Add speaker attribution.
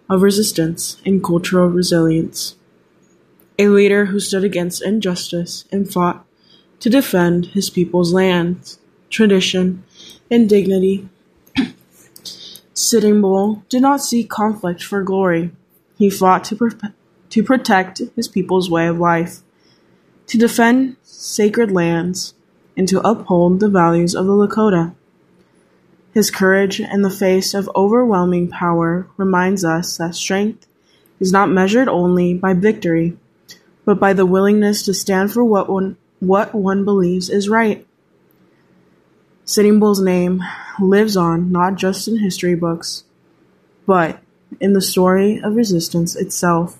Speaker 1: of resistance and cultural resilience. A leader who stood against injustice and fought to defend his people's lands, tradition, and dignity. Sitting Bull did not seek conflict for glory. He fought to protect his people's way of life, to defend sacred lands, and to uphold the values of the Lakota. His courage in the face of overwhelming power reminds us that strength is not measured only by victory, but by the willingness to stand for what one believes is right. Sitting Bull's name lives on not just in history books, but in the story of resistance itself.